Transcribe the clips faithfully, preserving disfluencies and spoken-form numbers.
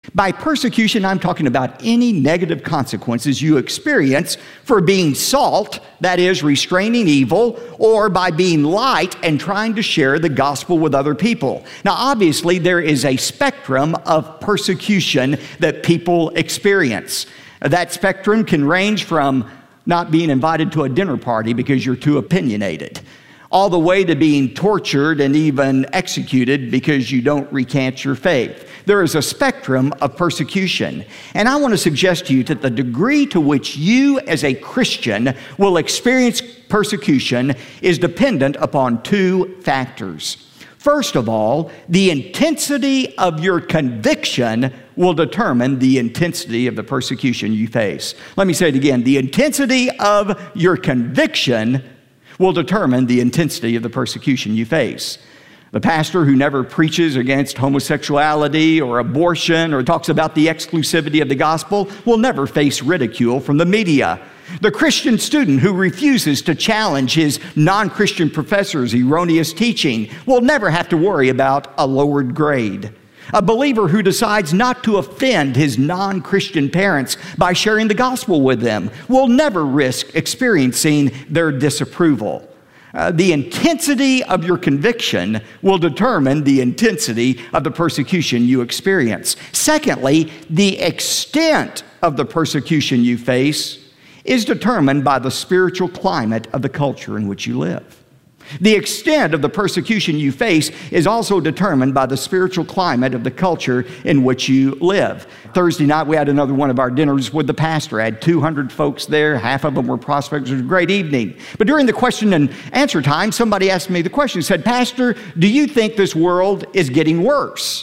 By persecution, I'm talking about any negative consequences you experience for being salt, that is, restraining evil, or by being light and trying to share the gospel with other people. Now, obviously, there is a spectrum of persecution that people experience. That spectrum can range from not being invited to a dinner party because you're too opinionated, all the way to being tortured and even executed because you don't recant your faith. There is a spectrum of persecution. And I want to suggest to you that the degree to which you as a Christian will experience persecution is dependent upon two factors. First of all, the intensity of your conviction will determine the intensity of the persecution you face. Let me say it again. The intensity of your conviction will determine the intensity of the persecution you face. The pastor who never preaches against homosexuality or abortion or talks about the exclusivity of the gospel will never face ridicule from the media. The Christian student who refuses to challenge his non-Christian professor's erroneous teaching will never have to worry about a lowered grade. A believer who decides not to offend his non-Christian parents by sharing the gospel with them will never risk experiencing their disapproval. Uh, the intensity of your conviction will determine the intensity of the persecution you experience. Secondly, the extent of the persecution you face is determined by the spiritual climate of the culture in which you live. The extent of the persecution you face is also determined by the spiritual climate of the culture in which you live. Thursday night, we had another one of our dinners with the pastor. I had two hundred folks there. Half of them were prospects. It was a great evening. But during the question and answer time, somebody asked me the question, said, "Pastor, do you think this world is getting worse?"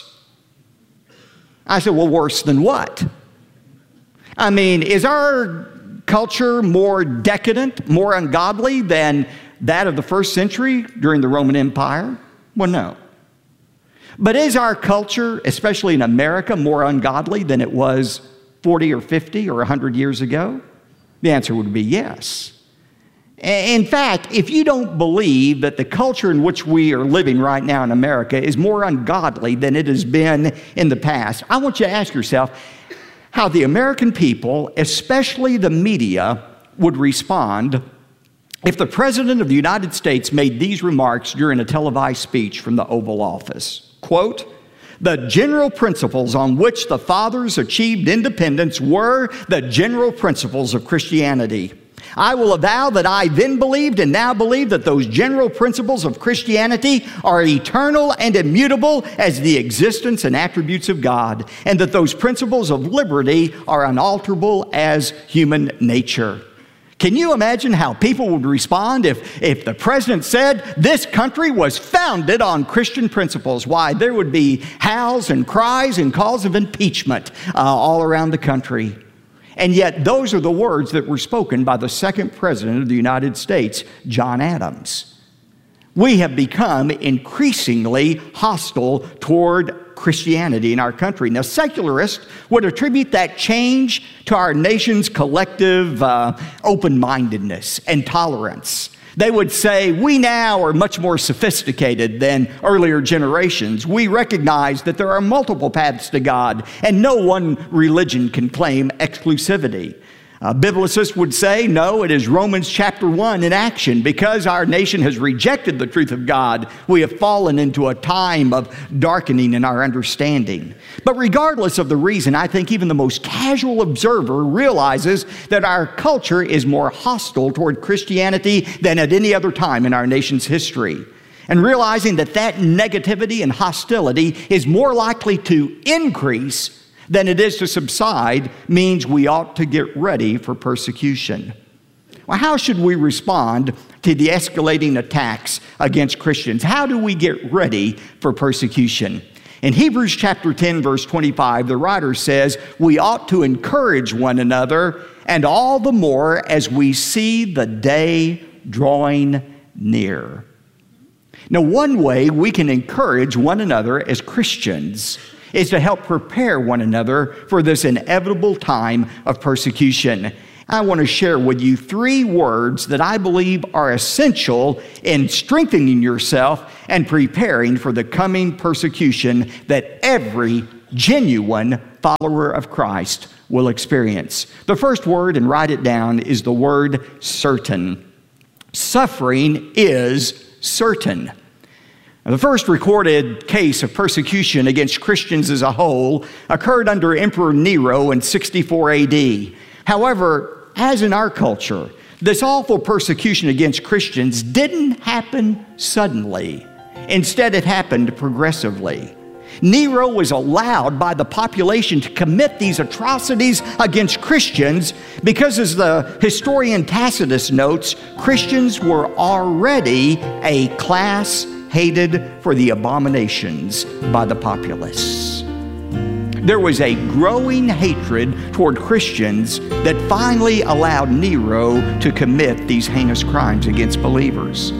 I said, "Well, worse than what?" I mean, is our culture more decadent, more ungodly than that of the first century during the Roman Empire? Well, no. But is our culture, especially in America, more ungodly than it was forty or fifty or one hundred years ago? The answer would be yes. In fact, if you don't believe that the culture in which we are living right now in America is more ungodly than it has been in the past, I want you to ask yourself how the American people, especially the media, would respond if the President of the United States made these remarks during a televised speech from the Oval Office. Quote, "The general principles on which the fathers achieved independence were the general principles of Christianity. I will avow that I then believed and now believe that those general principles of Christianity are eternal and immutable as the existence and attributes of God, and that those principles of liberty are unalterable as human nature." Can you imagine how people would respond if, if the president said this country was founded on Christian principles? Why, there would be howls and cries and calls of impeachment uh, all around the country. And yet those are the words that were spoken by the second president of the United States, John Adams. We have become increasingly hostile toward Christianity in our country. Now, secularists would attribute that change to our nation's collective uh, open-mindedness and tolerance. They would say, we now are much more sophisticated than earlier generations. We recognize that there are multiple paths to God, and no one religion can claim exclusivity. Uh, biblicists would say, no, it is Romans chapter one in action. Because our nation has rejected the truth of God, we have fallen into a time of darkening in our understanding. But regardless of the reason, I think even the most casual observer realizes that our culture is more hostile toward Christianity than at any other time in our nation's history. And realizing that that negativity and hostility is more likely to increase than it is to subside means we ought to get ready for persecution. Well, how should we respond to the escalating attacks against Christians? How do we get ready for persecution? In Hebrews chapter ten, verse twenty-five, the writer says, we ought to encourage one another, and all the more as we see the day drawing near. Now, one way we can encourage one another as Christians is to help prepare one another for this inevitable time of persecution. I want to share with you three words that I believe are essential in strengthening yourself and preparing for the coming persecution that every genuine follower of Christ will experience. The first word, and write it down, is the word certain. Suffering is certain. The first recorded case of persecution against Christians as a whole occurred under Emperor Nero in sixty-four A D. However, as in our culture, this awful persecution against Christians didn't happen suddenly. Instead, it happened progressively. Nero was allowed by the population to commit these atrocities against Christians because, as the historian Tacitus notes, Christians were already a class hated for the abominations by the populace. There was a growing hatred toward Christians that finally allowed Nero to commit these heinous crimes against believers.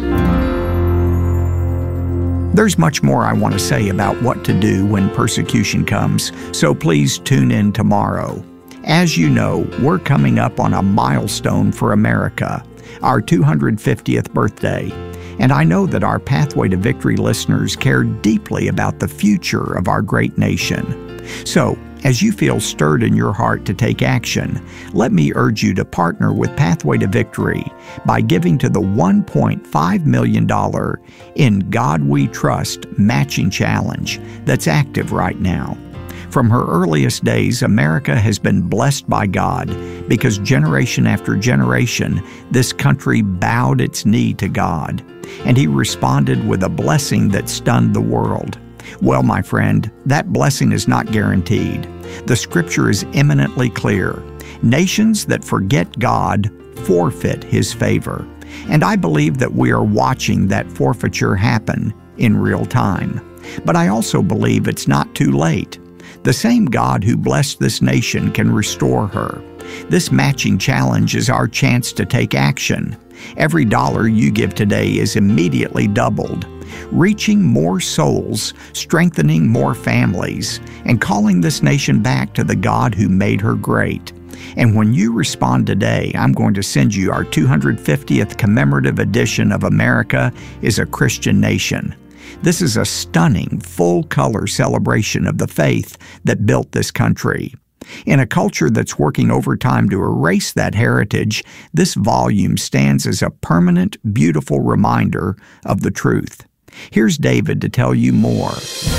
There's much more I want to say about what to do when persecution comes, so please tune in tomorrow. As you know, we're coming up on a milestone for America, our two hundred fiftieth birthday. And I know that our Pathway to Victory listeners care deeply about the future of our great nation. So, as you feel stirred in your heart to take action, let me urge you to partner with Pathway to Victory by giving to the one point five million dollars In God We Trust matching challenge that's active right now. From her earliest days, America has been blessed by God because generation after generation, this country bowed its knee to God, and He responded with a blessing that stunned the world. Well, my friend, that blessing is not guaranteed. The Scripture is eminently clear. Nations that forget God forfeit His favor. And I believe that we are watching that forfeiture happen in real time. But I also believe it's not too late. The same God who blessed this nation can restore her. This matching challenge is our chance to take action. Every dollar you give today is immediately doubled, reaching more souls, strengthening more families, and calling this nation back to the God who made her great. And when you respond today, I'm going to send you our two hundred fiftieth commemorative edition of America is a Christian Nation. This is a stunning, full-color celebration of the faith that built this country. In a culture that's working overtime to erase that heritage, this volume stands as a permanent, beautiful reminder of the truth. Here's David to tell you more.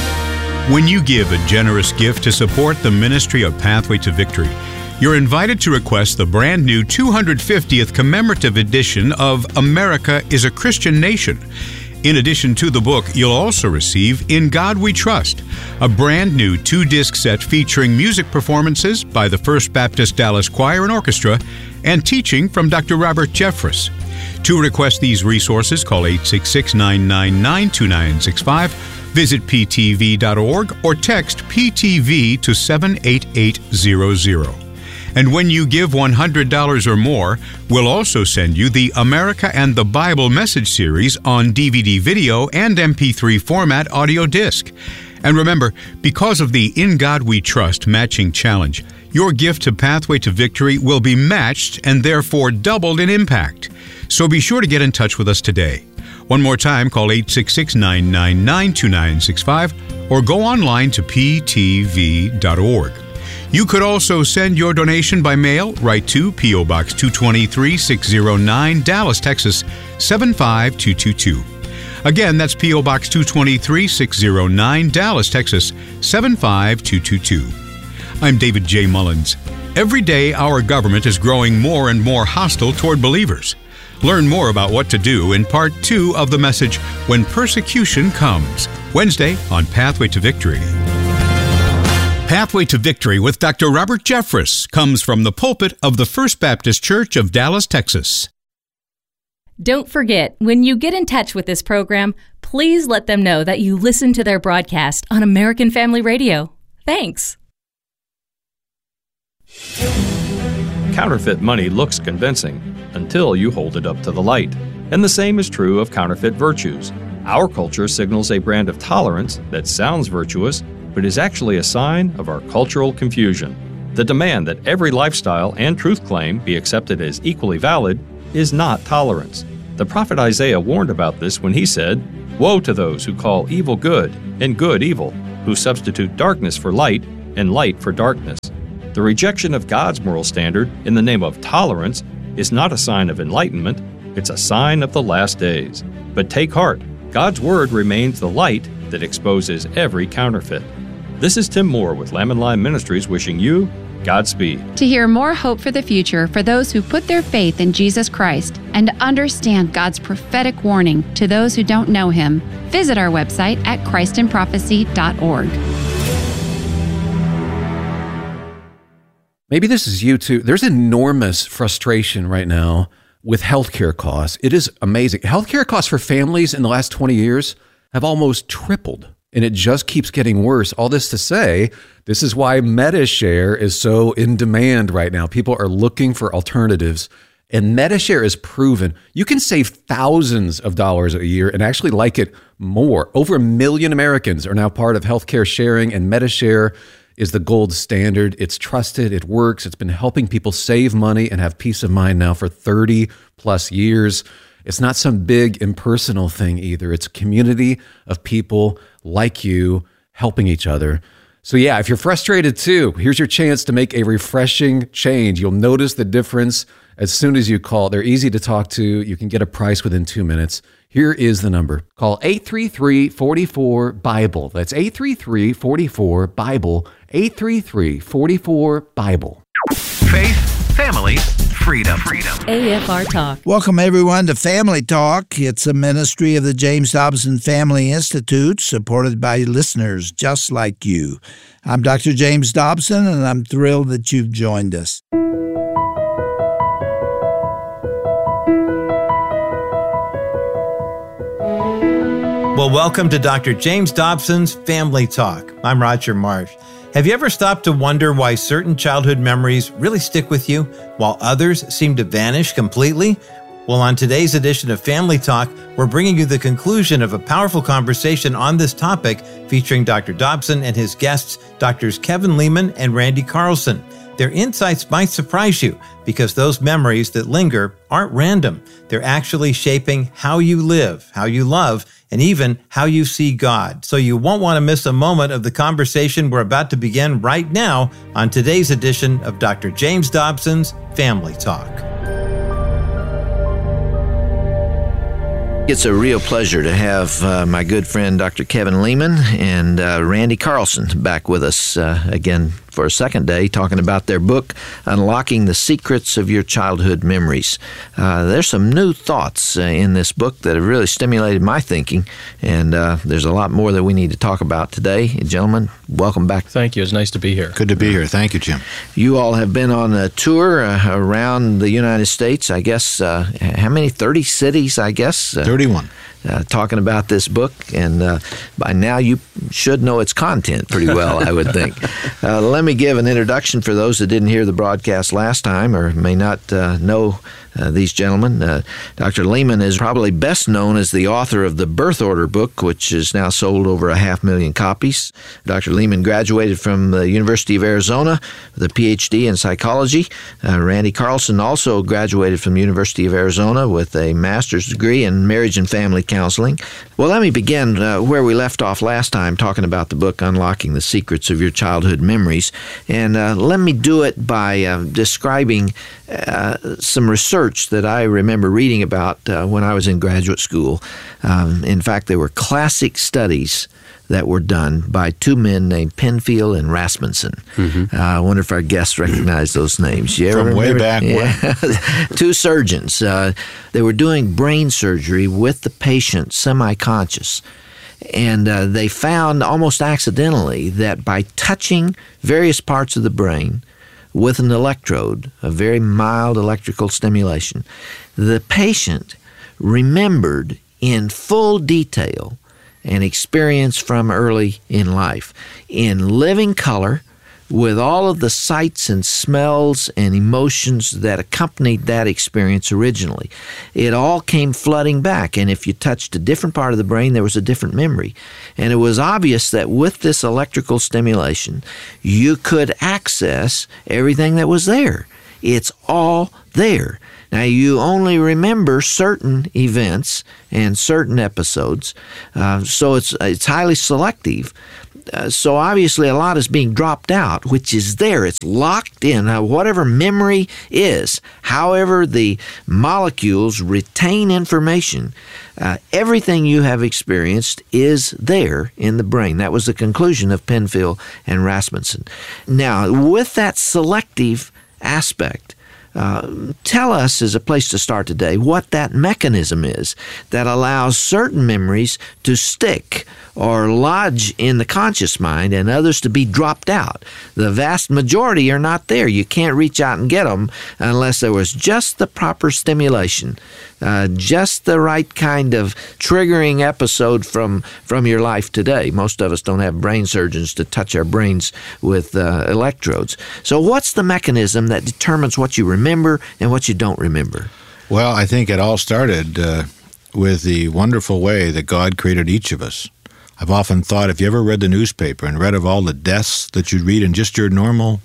When you give a generous gift to support the ministry of Pathway to Victory, you're invited to request the brand new two hundred fiftieth commemorative edition of America is a Christian Nation. In addition to the book, you'll also receive In God We Trust, a brand new two-disc set featuring music performances by the First Baptist Dallas Choir and Orchestra and teaching from Doctor Robert Jeffress. To request these resources, call eight six six, nine nine nine, two nine six five, visit p t v dot org, or text P T V to seven eight eight zero zero. And when you give one hundred dollars or more, we'll also send you the America and the Bible Message Series on D V D video and M P three format audio disc. And remember, because of the In God We Trust matching challenge, your gift to Pathway to Victory will be matched and therefore doubled in impact. So be sure to get in touch with us today. One more time, call eight six six, nine nine nine, two nine six five or go online to p t v dot org. You could also send your donation by mail right to P O. Box two twenty-three, six oh nine, Dallas, Texas, seven five two two two. Again, that's P O. Box two twenty-three, six oh nine, Dallas, Texas, seven five two two two. I'm David J. Mullins. Every day, our government is growing more and more hostile toward believers. Learn more about what to do in part two of the message, When Persecution Comes, Wednesday on Pathway to Victory. Pathway to Victory with Doctor Robert Jeffress comes from the pulpit of the First Baptist Church of Dallas, Texas. Don't forget, when you get in touch with this program, please let them know that you listen to their broadcast on American Family Radio. Thanks. Counterfeit money looks convincing until you hold it up to the light. And the same is true of counterfeit virtues. Our culture signals a brand of tolerance that sounds virtuous, but is actually a sign of our cultural confusion. The demand that every lifestyle and truth claim be accepted as equally valid is not tolerance. The prophet Isaiah warned about this when he said, "Woe to those who call evil good and good evil, who substitute darkness for light and light for darkness. The rejection of God's moral standard in the name of tolerance is not a sign of enlightenment, it's a sign of the last days. But take heart, God's Word remains the light that exposes every counterfeit. This is Tim Moore with Lamb and Lion Ministries wishing you Godspeed. To hear more hope for the future for those who put their faith in Jesus Christ and to understand God's prophetic warning to those who don't know Him, visit our website at christ in prophecy dot org. Maybe this is you too. There's enormous frustration right now with healthcare costs. It is amazing. Healthcare costs for families in the last twenty years have almost tripled. And it just keeps getting worse. All this to say, this is why Medi-Share is so in demand right now. People are looking for alternatives. And Medi-Share is proven you can save thousands of dollars a year and actually like it more. Over a million Americans are now part of healthcare sharing, and Medi-Share is the gold standard. It's trusted, it works. It's been helping people save money and have peace of mind now for thirty plus years. It's not some big impersonal thing either. It's a community of people like you helping each other. So yeah, if you're frustrated too, here's your chance to make a refreshing change. You'll notice the difference as soon as you call. They're easy to talk to. You can get a price within two minutes. Here is the number. Call eight three three, four four, BIBLE. That's eight three three, four four, BIBLE. eight three three, four four, BIBLE. Faith, family, freedom. Freedom. A F R Talk. Welcome, everyone, to Family Talk. It's a ministry of the James Dobson Family Institute, supported by listeners just like you. I'm Doctor James Dobson, and I'm thrilled that you've joined us. Well, welcome to Doctor James Dobson's Family Talk. I'm Roger Marsh. Have you ever stopped to wonder why certain childhood memories really stick with you, while others seem to vanish completely? Well, on today's edition of Family Talk, we're bringing you the conclusion of a powerful conversation on this topic featuring Doctor Dobson and his guests, Doctors Kevin Leman and Randy Carlson. Their insights might surprise you because those memories that linger aren't random. They're actually shaping how you live, how you love, and even how you see God. So you won't want to miss a moment of the conversation we're about to begin right now on today's edition of Doctor James Dobson's Family Talk. It's a real pleasure to have uh, my good friend Doctor Kevin Leman and uh, Randy Carlson back with us uh, again for a second day, talking about their book, Unlocking the Secrets of Your Childhood Memories. Uh, there's some new thoughts uh, in this book that have really stimulated my thinking, and uh, there's a lot more that we need to talk about today. Gentlemen, welcome back. Thank you. It's nice to be here. Good to be here. Thank you, Jim. You all have been on a tour uh, around the United States, I guess, uh, how many? thirty cities, I guess? Uh, thirty-one. Uh, talking about this book, and uh, by now you should know its content pretty well, I would think. Uh, let me give an introduction for those that didn't hear the broadcast last time or may not uh, know uh, these gentlemen. Uh, Doctor Leman is probably best known as the author of the Birth Order book, which has now sold over a half million copies. Doctor Leman graduated from the University of Arizona with a P H D in psychology. Uh, Randy Carlson also graduated from the University of Arizona with a master's degree in marriage and family counseling. Well, let me begin uh, where we left off last time, talking about the book Unlocking the Secrets of Your Childhood Memories. And uh, let me do it by uh, describing uh, some research that I remember reading about uh, when I was in graduate school. Um, in fact, they were classic studies that were done by two men named Penfield and Rasmussen. Mm-hmm. Uh, I wonder if our guests recognize those names. You ever From way remember? back yeah. when. Two surgeons. Uh, they were doing brain surgery with the patient semi-conscious. And uh, they found almost accidentally that by touching various parts of the brain with an electrode, a very mild electrical stimulation, the patient remembered in full detail an experience from early in life, in living color, with all of the sights and smells and emotions that accompanied that experience originally. It all came flooding back, and if you touched a different part of the brain, there was a different memory. And it was obvious that with this electrical stimulation, you could access everything that was there. It's all there. Now, you only remember certain events and certain episodes, uh, so it's it's highly selective. Uh, so obviously a lot is being dropped out, which is there. It's locked in. Uh, whatever memory is, however the molecules retain information, uh, everything you have experienced is there in the brain. That was the conclusion of Penfield and Rasmussen. Now, with that selective aspect, Uh, tell us, as a place to start today, what that mechanism is that allows certain memories to stick or lodge in the conscious mind and others to be dropped out. The vast majority are not there. You can't reach out and get them unless there was just the proper stimulation, uh, just the right kind of triggering episode from, from your life today. Most of us don't have brain surgeons to touch our brains with uh, electrodes. So what's the mechanism that determines what you remember and what you don't remember? Well, I think it all started uh, with the wonderful way that God created each of us. I've often thought, if you ever read the newspaper and read of all the deaths that you'd read in just your normal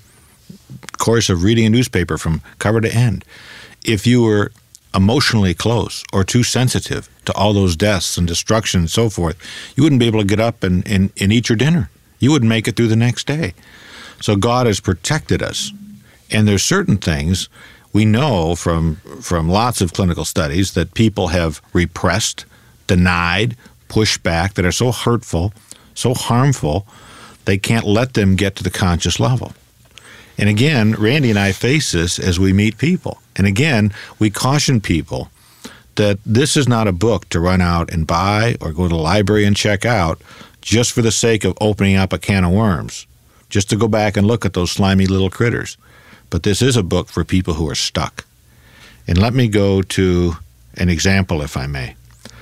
course of reading a newspaper from cover to end, if you were emotionally close or too sensitive to all those deaths and destruction and so forth, you wouldn't be able to get up and, and, and eat your dinner. You wouldn't make it through the next day. So God has protected us. And there's certain things we know from from lots of clinical studies that people have repressed, denied, pushed back, that are so hurtful, so harmful, they can't let them get to the conscious level. And again, Randy and I face this as we meet people. And again, we caution people that this is not a book to run out and buy or go to the library and check out just for the sake of opening up a can of worms, just to go back and look at those slimy little critters. But this is a book for people who are stuck. And let me go to an example, if I may,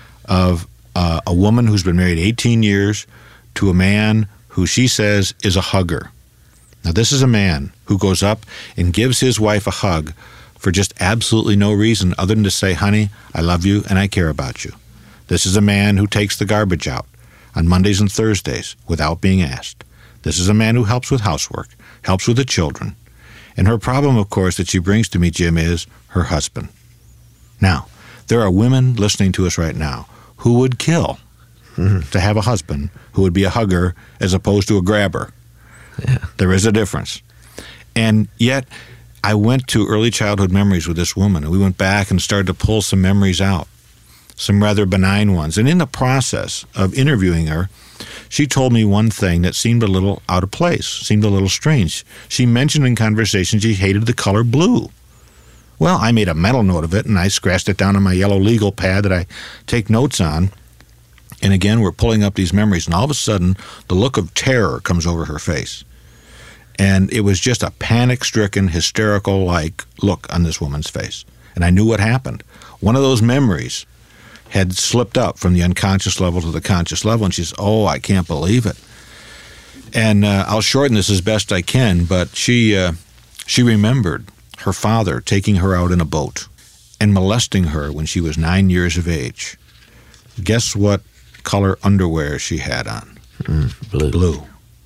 of uh, a woman who's been married eighteen years to a man who she says is a hugger. Now, this is a man who goes up and gives his wife a hug for just absolutely no reason other than to say, honey, I love you and I care about you. This is a man who takes the garbage out on Mondays and Thursdays without being asked. This is a man who helps with housework, helps with the children. And her problem, of course, that she brings to me, Jim, is her husband. Now, there are women listening to us right now who would kill mm-hmm. to have a husband who would be a hugger as opposed to a grabber. Yeah. There is a difference. And yet, I went to early childhood memories with this woman, and we went back and started to pull some memories out, some rather benign ones. And in the process of interviewing her, she told me one thing that seemed a little out of place, seemed a little strange. She mentioned in conversation she hated the color blue. Well, I made a mental note of it, and I scratched it down on my yellow legal pad that I take notes on. And again, we're pulling up these memories, and all of a sudden, the look of terror comes over her face. And it was just a panic-stricken, hysterical-like look on this woman's face. And I knew what happened. One of those memories had slipped up from the unconscious level to the conscious level, and she says, oh, I can't believe it. And uh, I'll shorten this as best I can, but she uh, she remembered her father taking her out in a boat and molesting her when she was nine years of age. Guess what color underwear she had on? Mm, blue. Blue.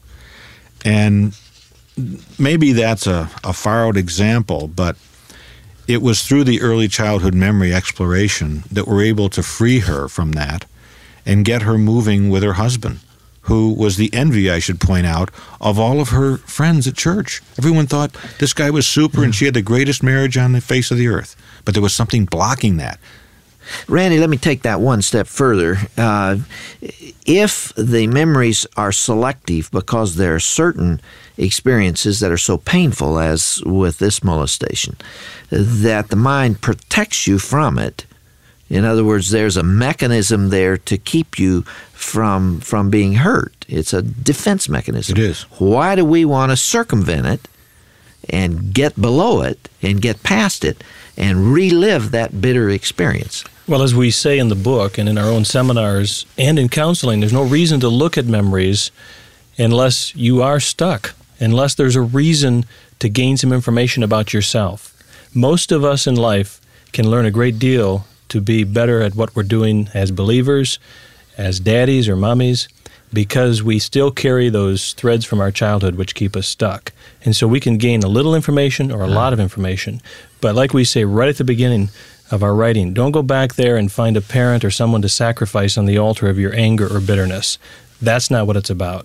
And maybe that's a, a far-out example, but it was through the early childhood memory exploration that we're able to free her from that and get her moving with her husband, who was the envy, I should point out, of all of her friends at church. Everyone thought this guy was super and she had the greatest marriage on the face of the earth, but there was something blocking that. Randy, let me take that one step further. Uh, if the memories are selective because there are certain experiences that are so painful, as with this molestation, that the mind protects you from it, in other words, there's a mechanism there to keep you from from being hurt. It's a defense mechanism. It is. Why do we want to circumvent it and get below it and get past it and relive that bitter experience? Well, as we say in the book and in our own seminars and in counseling, there's no reason to look at memories unless you are stuck, unless there's a reason to gain some information about yourself. Most of us in life can learn a great deal to be better at what we're doing as believers, as daddies or mommies, because we still carry those threads from our childhood which keep us stuck. And so we can gain a little information or a lot of information. But like we say right at the beginning of our writing, don't go back there and find a parent or someone to sacrifice on the altar of your anger or bitterness. That's not what it's about.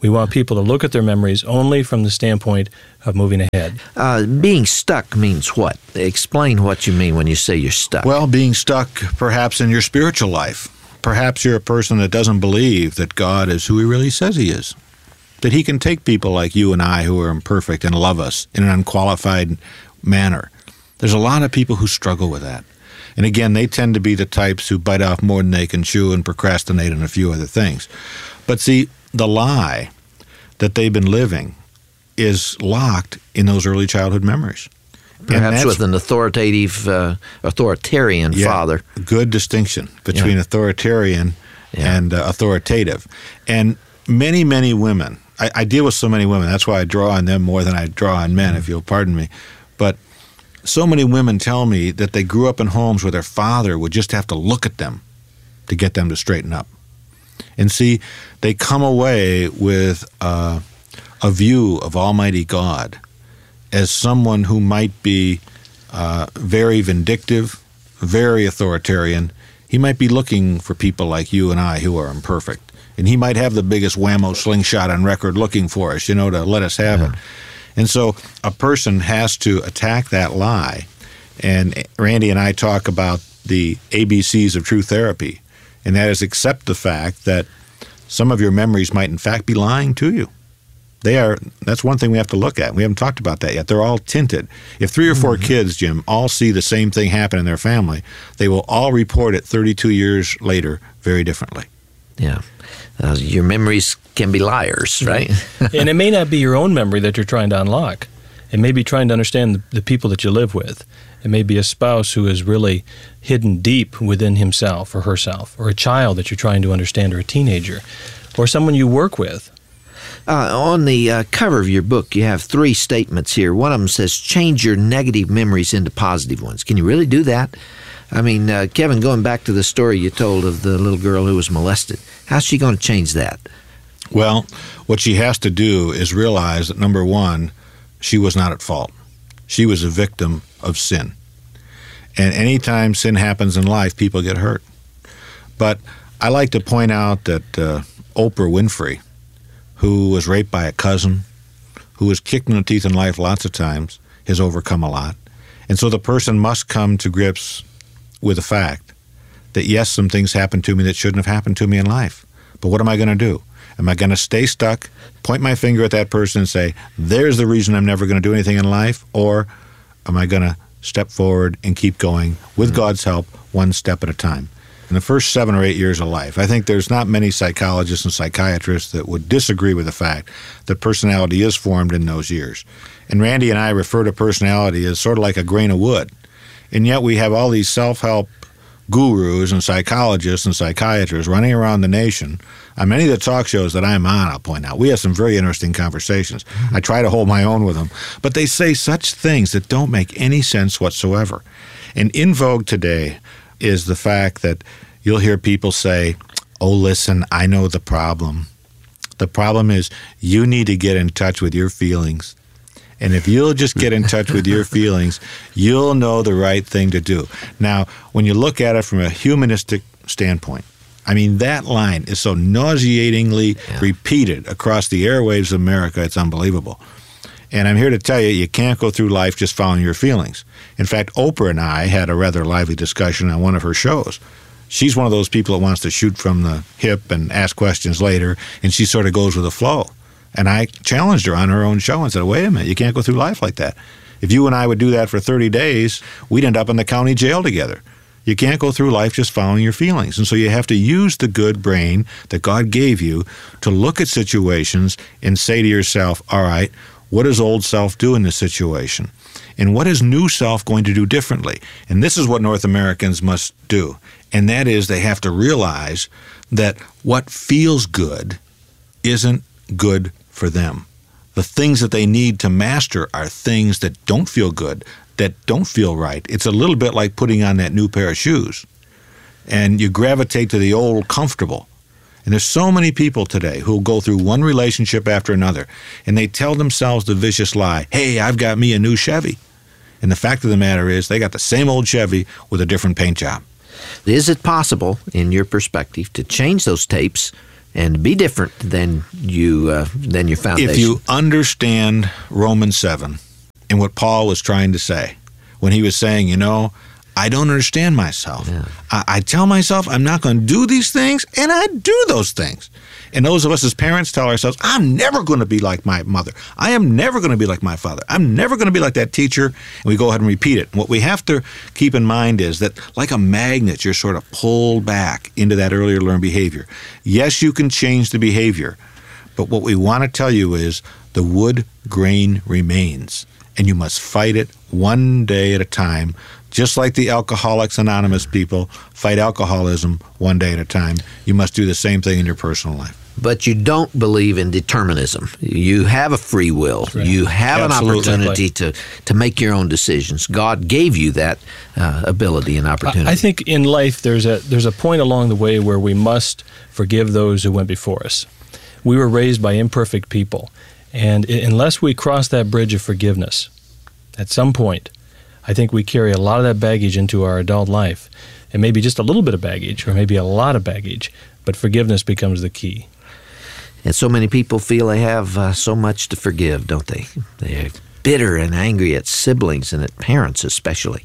We want people to look at their memories only from the standpoint of moving ahead. Uh, being stuck means what? Explain what you mean when you say you're stuck. Well, being stuck perhaps in your spiritual life. Perhaps you're a person that doesn't believe that God is who he really says he is. That he can take people like you and I who are imperfect and love us in an unqualified manner. There's a lot of people who struggle with that. And again, they tend to be the types who bite off more than they can chew and procrastinate on a few other things. But see, the lie that they've been living is locked in those early childhood memories. Perhaps with an authoritative, uh, authoritarian yeah, father. Good distinction between yeah. authoritarian yeah. and uh, authoritative. And many, many women, I, I deal with so many women, that's why I draw on them more than I draw on men, mm-hmm. if you'll pardon me. But so many women tell me that they grew up in homes where their father would just have to look at them to get them to straighten up. And see, they come away with uh, a view of Almighty God as someone who might be uh, very vindictive, very authoritarian. He might be looking for people like you and I who are imperfect. And he might have the biggest whammo slingshot on record looking for us, you know, to let us have yeah. it. And so a person has to attack that lie. And Randy and I talk about the A B Cs of true therapy. And that is accept the fact that some of your memories might in fact be lying to you. They are. That's one thing we have to look at. We haven't talked about that yet. They're all tinted. If three or four mm-hmm. kids, Jim, all see the same thing happen in their family, they will all report it thirty-two years later very differently. Yeah. Uh, your memories can be liars, right? And it may not be your own memory that you're trying to unlock. It may be trying to understand the, the people that you live with. It may be a spouse who is really hidden deep within himself or herself, or a child that you're trying to understand, or a teenager, or someone you work with. Uh, on the uh, cover of your book, you have three statements here. One of them says, change your negative memories into positive ones. Can you really do that? I mean, uh, Kevin, going back to the story you told of the little girl who was molested, how's she going to change that? Well, what she has to do is realize that, number one, she was not at fault. She was a victim of sin. And anytime sin happens in life, people get hurt. But I like to point out that uh, Oprah Winfrey, who was raped by a cousin, who was kicked in the teeth in life lots of times, has overcome a lot. And so the person must come to grips with the fact that, yes, some things happened to me that shouldn't have happened to me in life. But what am I going to do? Am I going to stay stuck, point my finger at that person and say, there's the reason I'm never going to do anything in life? Or am I going to step forward and keep going with mm-hmm. God's help, one step at a time? In the first seven or eight years of life, I think there's not many psychologists and psychiatrists that would disagree with the fact that personality is formed in those years. And Randy and I refer to personality as sort of like a grain of wood. And yet we have all these self-help gurus and psychologists and psychiatrists running around the nation. On many of the talk shows that I'm on, I'll point out, we have some very interesting conversations. I try to hold my own with them. But they say such things that don't make any sense whatsoever. And in vogue today is the fact that you'll hear people say, oh, listen, I know the problem. The problem is you need to get in touch with your feelings. And if you'll just get in touch with your feelings, you'll know the right thing to do. Now, when you look at it from a humanistic standpoint, I mean, that line is so nauseatingly yeah. repeated across the airwaves of America, it's unbelievable. And I'm here to tell you, you can't go through life just following your feelings. In fact, Oprah and I had a rather lively discussion on one of her shows. She's one of those people that wants to shoot from the hip and ask questions later, and she sort of goes with the flow. And I challenged her on her own show and said, wait a minute, you can't go through life like that. If you and I would do that for thirty days, we'd end up in the county jail together. You can't go through life just following your feelings. And so you have to use the good brain that God gave you to look at situations and say to yourself, all right, what does old self do in this situation? And what is new self going to do differently? And this is what North Americans must do. And that is they have to realize that what feels good isn't good for them. The things that they need to master are things that don't feel good, that don't feel right. It's a little bit like putting on that new pair of shoes. And you gravitate to the old comfortable. And there's so many people today who go through one relationship after another, and they tell themselves the vicious lie, hey, I've got me a new Chevy. And the fact of the matter is they got the same old Chevy with a different paint job. Is it possible, in your perspective, to change those tapes and be different than you uh, than your foundation. If you understand Romans seven and what Paul was trying to say, when he was saying, you know, I don't understand myself. Yeah. I, I tell myself I'm not going to do these things, and I do those things. And those of us as parents tell ourselves, I'm never going to be like my mother. I am never going to be like my father. I'm never going to be like that teacher. And we go ahead and repeat it. And what we have to keep in mind is that like a magnet, you're sort of pulled back into that earlier learned behavior. Yes, you can change the behavior. But what we want to tell you is the wood grain remains. And you must fight it one day at a time. Just like the Alcoholics Anonymous people fight alcoholism one day at a time, you must do the same thing in your personal life. But you don't believe in determinism. You have a free will. Right. You have Absolutely. an opportunity to, to make your own decisions. God gave you that uh, ability and opportunity. I think in life there's a there's a point along the way where we must forgive those who went before us. We were raised by imperfect people, and unless we cross that bridge of forgiveness, at some point, I think we carry a lot of that baggage into our adult life. And maybe just a little bit of baggage, or maybe a lot of baggage, but forgiveness becomes the key. And so many people feel they have uh, so much to forgive, don't they? They're bitter and angry at siblings and at parents especially.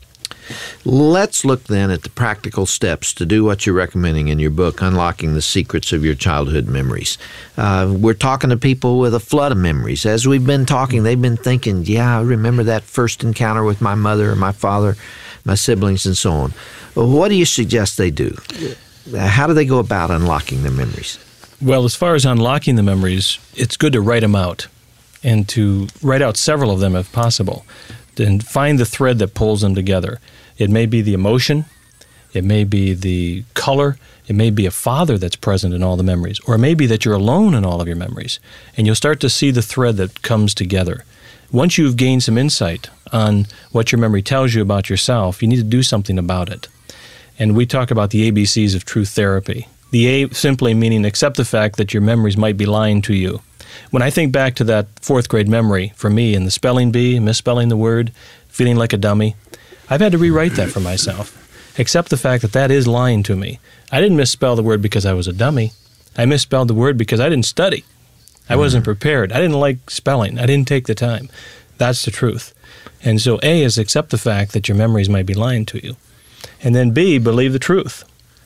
Let's look then at the practical steps to do what you're recommending in your book, Unlocking the Secrets of Your Childhood Memories. Uh, we're talking to people with a flood of memories. As we've been talking, they've been thinking, yeah, I remember that first encounter with my mother or my father, my siblings, and so on. Well, what do you suggest they do? How do they go about unlocking their memories? Well, as far as unlocking the memories, it's good to write them out and to write out several of them if possible, and find the thread that pulls them together. It may be the emotion, it may be the color, it may be a father that's present in all the memories, or it may be that you're alone in all of your memories, and you'll start to see the thread that comes together. Once you've gained some insight on what your memory tells you about yourself, you need to do something about it. And we talk about the A B Cs of truth therapy. The A simply meaning accept the fact that your memories might be lying to you. When I think back to that fourth grade memory for me and the spelling bee, misspelling the word, feeling like a dummy, I've had to rewrite that for myself. Accept the fact that that is lying to me. I didn't misspell the word because I was a dummy. I misspelled the word because I didn't study. I wasn't prepared. I didn't like spelling. I didn't take the time. That's the truth. And so A is accept the fact that your memories might be lying to you. And then B, believe the truth.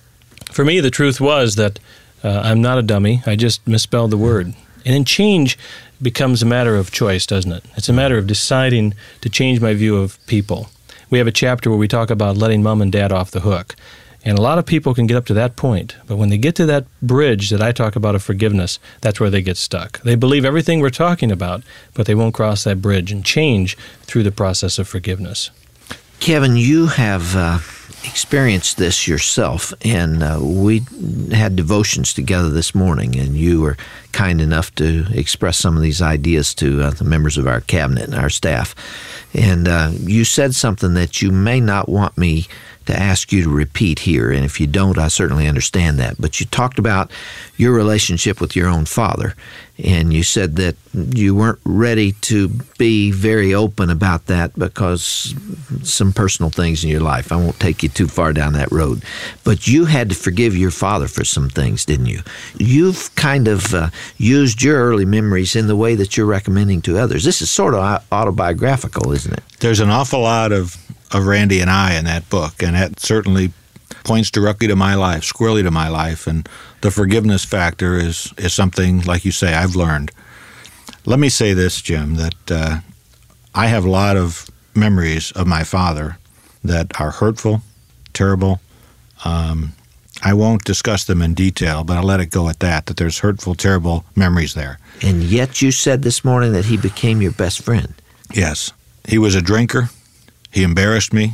For me, the truth was that uh, I'm not a dummy. I just misspelled the word. And then change becomes a matter of choice, doesn't it? It's a matter of deciding to change my view of people. We have a chapter where we talk about letting mom and dad off the hook. And a lot of people can get up to that point. But when they get to that bridge that I talk about of forgiveness, that's where they get stuck. They believe everything we're talking about, but they won't cross that bridge and change through the process of forgiveness. Kevin, you have uh, experienced this yourself, and uh, we had devotions together this morning, and you were kind enough to express some of these ideas to uh, the members of our cabinet and our staff. And uh, you said something that you may not want me to ask you to repeat here, and if you don't, I certainly understand that. But you talked about your relationship with your own father, and you said that you weren't ready to be very open about that because some personal things in your life. I won't take you too far down that road. But you had to forgive your father for some things, didn't you? You've kind of uh, used your early memories in the way that you're recommending to others. This is sort of autobiographical, isn't it? There's an awful lot of of Randy and I in that book, and that certainly points directly to my life, squarely to my life, and the forgiveness factor is, is something, like you say, I've learned. Let me say this, Jim, that uh, I have a lot of memories of my father that are hurtful, terrible. Um, I won't discuss them in detail, but I'll let it go at that, that there's hurtful, terrible memories there. And yet you said this morning that he became your best friend. Yes. He was a drinker. He embarrassed me.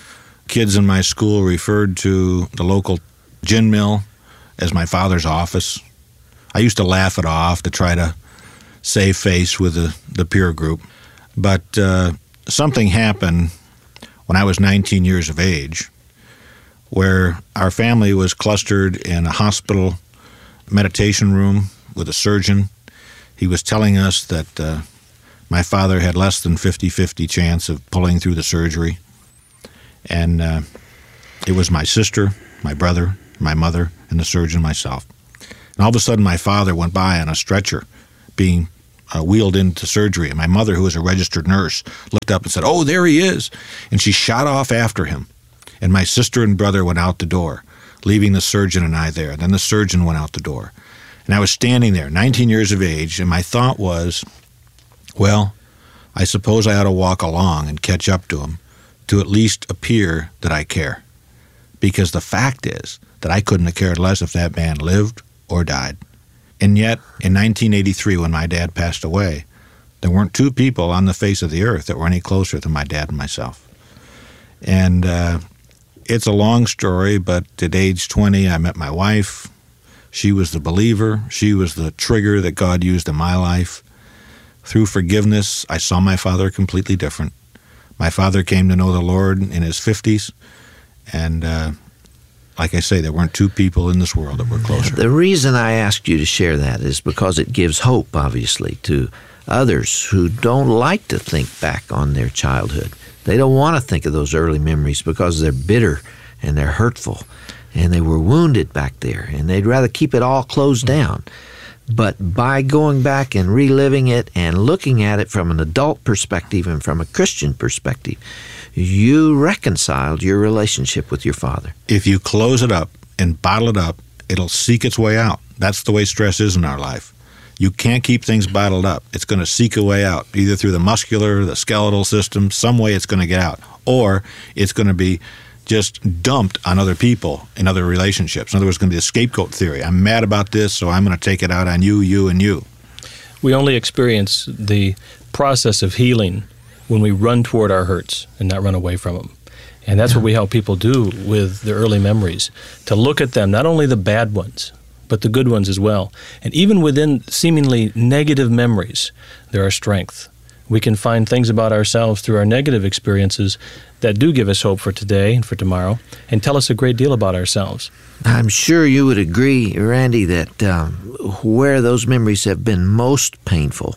Kids in my school referred to the local gin mill as my father's office. I used to laugh it off to try to save face with the, the peer group. But uh, something happened when I was nineteen years of age where our family was clustered in a hospital meditation room with a surgeon. He was telling us that uh, my father had less than fifty-fifty chance of pulling through the surgery. And uh, it was my sister, my brother, my mother, and the surgeon, myself. It And all of a sudden, my father went by on a stretcher being uh, wheeled into surgery. And my mother, who was a registered nurse, looked up and said, "Oh, there he is." And she shot off after him. And my sister and brother went out the door, leaving the surgeon and I there. And then the surgeon went out the door. And I was standing there, nineteen years of age, and my thought was, well, I suppose I ought to walk along and catch up to him to at least appear that I care. Because the fact is that I couldn't have cared less if that man lived or died. And yet, in nineteen eighty-three, when my dad passed away, there weren't two people on the face of the earth that were any closer than my dad and myself. And uh, it's a long story, but at age twenty, I met my wife. She was the believer. She was the trigger that God used in my life. Through forgiveness, I saw my father completely different. My father came to know the Lord in his fifties, and uh, like I say, there weren't two people in this world that were closer. The reason I asked you to share that is because it gives hope, obviously, to others who don't like to think back on their childhood. They don't want to think of those early memories because they're bitter and they're hurtful and they were wounded back there, and they'd rather keep it all closed down. But by going back and reliving it and looking at it from an adult perspective and from a Christian perspective, you reconciled your relationship with your father. If you close it up and bottle it up, it'll seek its way out. That's the way stress is in our life. You can't keep things bottled up. It's going to seek a way out, either through the muscular, the skeletal system, some way it's going to get out. Or it's going to be just dumped on other people in other relationships. In other words, it's going to be a scapegoat theory. I'm mad about this, so I'm going to take it out on you, you, and you. We only experience the process of healing when we run toward our hurts and not run away from them. And that's what we help people do with their early memories, to look at them, not only the bad ones, but the good ones as well. And even within seemingly negative memories, there are strength. We can find things about ourselves through our negative experiences that do give us hope for today and for tomorrow and tell us a great deal about ourselves. I'm sure you would agree, Randy, that um, where those memories have been most painful,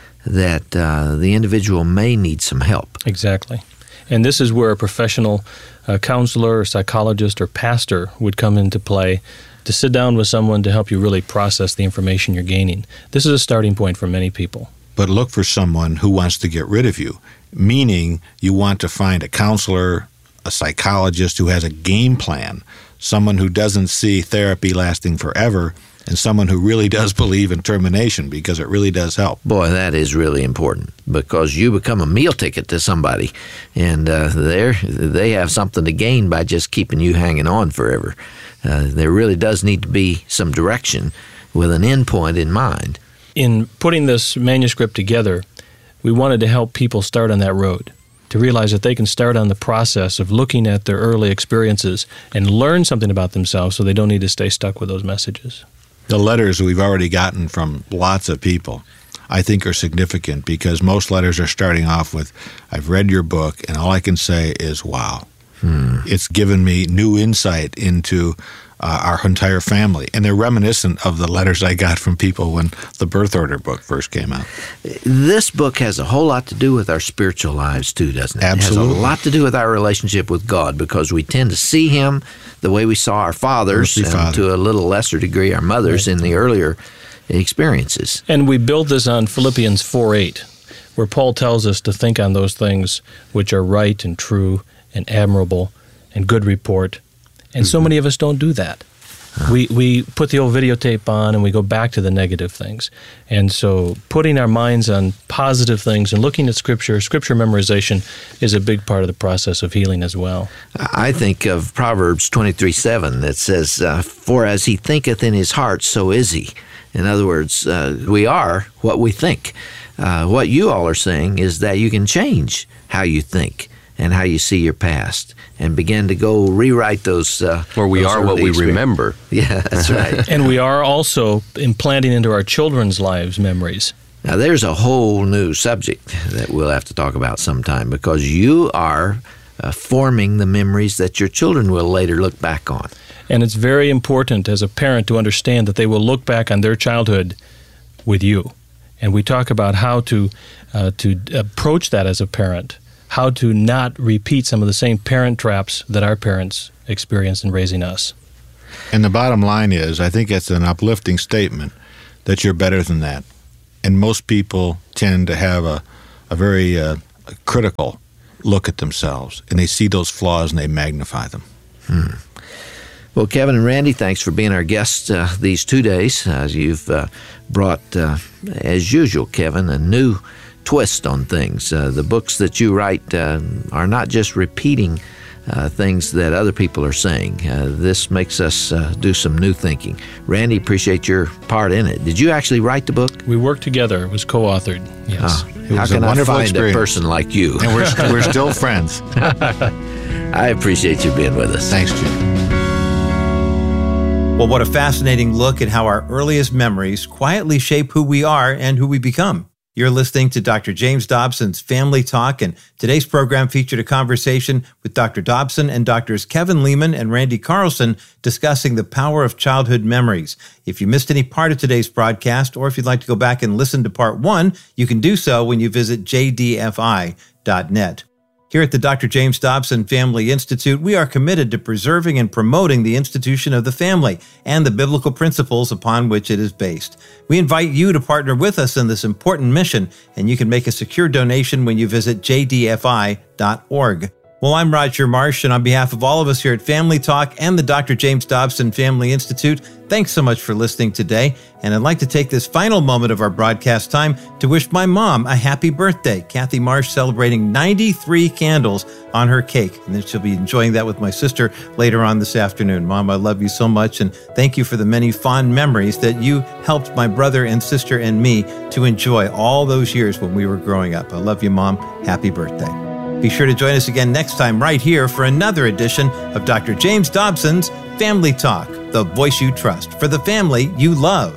that uh, the individual may need some help. Exactly. And this is where a professional uh, counselor or psychologist or pastor would come into play to sit down with someone to help you really process the information you're gaining. This is a starting point for many people. But look for someone who wants to get rid of you, meaning you want to find a counselor, a psychologist who has a game plan, someone who doesn't see therapy lasting forever, and someone who really does believe in termination, because it really does help. Boy, that is really important, because you become a meal ticket to somebody, and uh, they're, they have something to gain by just keeping you hanging on forever. Uh, there really does need to be some direction with an end point in mind. In putting this manuscript together, we wanted to help people start on that road, to realize that they can start on the process of looking at their early experiences and learn something about themselves so they don't need to stay stuck with those messages. The letters we've already gotten from lots of people, I think, are significant, because most letters are starting off with, "I've read your book, and all I can say is, wow." Hmm. It's given me new insight into uh, our entire family. And they're reminiscent of the letters I got from people when the birth order book first came out. This book has a whole lot to do with our spiritual lives too, doesn't it? Absolutely. It has a lot to do with our relationship with God, because we tend to see Him the way we saw our fathers, and father. to a little lesser degree our mothers right. in the earlier experiences. And we build this on Philippians four eight, where Paul tells us to think on those things which are right and true and admirable and good report. And mm-hmm. so many of us don't do that. Uh-huh. We we put the old videotape on and we go back to the negative things. And so putting our minds on positive things and looking at Scripture, Scripture memorization is a big part of the process of healing as well. I think of Proverbs twenty-three seven that says, uh, "For as he thinketh in his heart, so is he." In other words, uh, we are what we think. Uh, what you all are saying is that you can change how you think and how you see your past, and begin to go rewrite those. Uh, or we those are what we remember. Yeah, that's right. And we are also implanting into our children's lives memories. Now, there's a whole new subject that we'll have to talk about sometime, because you are uh, forming the memories that your children will later look back on. And it's very important as a parent to understand that they will look back on their childhood with you. And we talk about how to uh, to approach that as a parent, how to not repeat some of the same parent traps that our parents experienced in raising us. And the bottom line is, I think it's an uplifting statement that you're better than that. And most people tend to have a, a very uh, critical look at themselves, and they see those flaws and they magnify them. Hmm. Well, Kevin and Randy, thanks for being our guests uh, these two days. Uh, you've uh, brought, uh, as usual, Kevin, a new twist on things. Uh, the books that you write uh, are not just repeating uh, things that other people are saying. Uh, this makes us uh, do some new thinking. Randy, appreciate your part in it. Did you actually write the book? We worked together. It was co-authored, yes. Ah, how can I find experience. a person like you? And we're, we're still friends. I appreciate you being with us. Thanks, Jim. Well, what a fascinating look at how our earliest memories quietly shape who we are and who we become. You're listening to Doctor James Dobson's Family Talk, and today's program featured a conversation with Doctor Dobson and Doctors Kevin Leman and Randy Carlson discussing the power of childhood memories. If you missed any part of today's broadcast, or if you'd like to go back and listen to part one, you can do so when you visit j d f i dot net. Here at the Doctor James Dobson Family Institute, we are committed to preserving and promoting the institution of the family and the biblical principles upon which it is based. We invite you to partner with us in this important mission, and you can make a secure donation when you visit j d f i dot org. Well, I'm Roger Marsh, and on behalf of all of us here at Family Talk and the Doctor James Dobson Family Institute, thanks so much for listening today. And I'd like to take this final moment of our broadcast time to wish my mom a happy birthday. Kathy Marsh celebrating ninety-three candles on her cake. And then she'll be enjoying that with my sister later on this afternoon. Mom, I love you so much, and thank you for the many fond memories that you helped my brother and sister and me to enjoy all those years when we were growing up. I love you, Mom. Happy birthday. Be sure to join us again next time right here for another edition of Doctor James Dobson's Family Talk, the voice you trust for the family you love.